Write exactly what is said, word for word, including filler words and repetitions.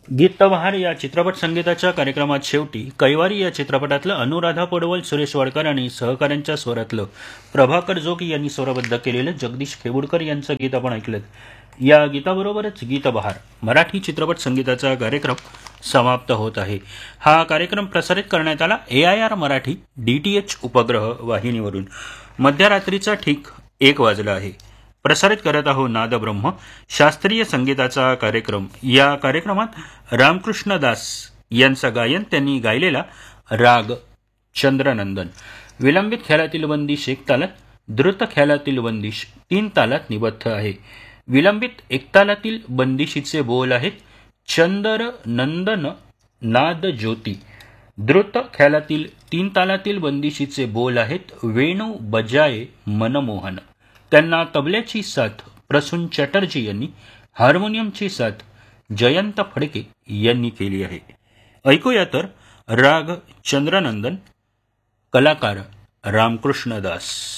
गीतबहार या चित्रपट संगीताच्या कार्यक्रमात शेवटी कैवारी या चित्रपटातलं अनुराधा पडवळ, सुरेश वाडकर आणि सहकाऱ्यांच्या स्वरातलं प्रभाकर जोग यांनी स्वरबद्ध केलेलं जगदीश खेबुडकर यांचं गीत आपण ऐकलं. या गीताबरोबरच गीतबहार मराठी चित्रपट संगीताचा कार्यक्रम समाप्त होत आहे. हा कार्यक्रम प्रसारित करण्यात आला ए I R Marathi D T H उपग्रह वाहिनीवरून. मध्यरात्रीचा ठीक एक वाजला आहे. प्रसारित करत आहोत नादब्रह्म शास्त्रीय संगीताचा कार्यक्रम. या कार्यक्रमात रामकृष्ण दास यांचं गायन, त्यांनी गायलेला राग चंद्रनंदन. विलंबित ख्यालातील बंदिश एक तालात, द्रुत ख्यालातील बंदिश तीन तालात निबद्ध आहे. विलंबित एकतालातील बंदिशीचे बोल आहेत चंदर नंदन नाद ज्योती. द्रुत ख्यालातील तीन तालातील बंदिशीचे बोल आहेत वेणू बजाये मनमोहन. त्यांना तबल्याची साथ प्रसून चॅटर्जी यांनी, हार्मोनियमची साथ जयंत फडके यांनी केली आहे. ऐकूया तर राग चंद्रनंदन, कलाकार रामकृष्ण दास.